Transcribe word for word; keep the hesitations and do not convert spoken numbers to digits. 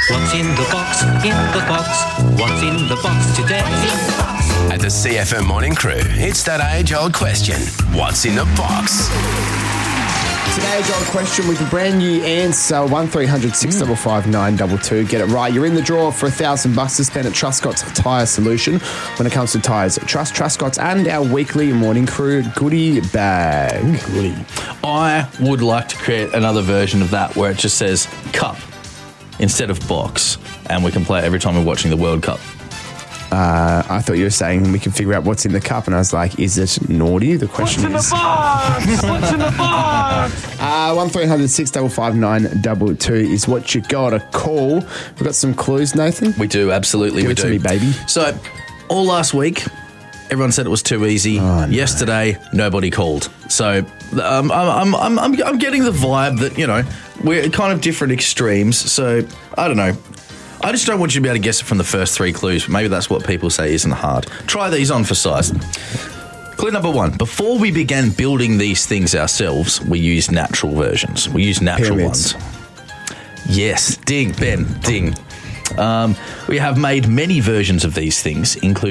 What's in the box? In the box. What's in the box today? At the C F M Morning Crew, it's that age-old question. What's in the box? It's an age-old question with a brand new answer. one three hundred six five five nine two two. Get it right. You're in the draw for a thousand bucks to spend at Truscott's Tyre Solution. When it comes to tyres, trust Truscott's and our weekly Morning Crew goodie bag. Goodie. I would like to create another version of that where it just says cup instead of box, and we can play it every time we're watching the World Cup. Uh, I thought you were saying we can figure out what's in the cup, and I was like, is it naughty? The question What's is... in the box? What's in the box? Uh, one three hundred six five five nine two two is what you got to call. We've got some clues, Nathan. We do, absolutely. Give we it do. to me, baby. So, all last week, everyone said it was too easy. Oh, no. Yesterday, nobody called. So, um, I'm, I'm, I'm, I'm getting the vibe that, you know, we're kind of different extremes. So, I don't know. I just don't want you to be able to guess it from the first three clues. Maybe that's what people say isn't hard. Try these on for size. Clue number one. Before we began building these things ourselves, we used natural versions. We used natural Pyramids. ones. Yes. Ding, Ben. Ding. Um, we have made many versions of these things, including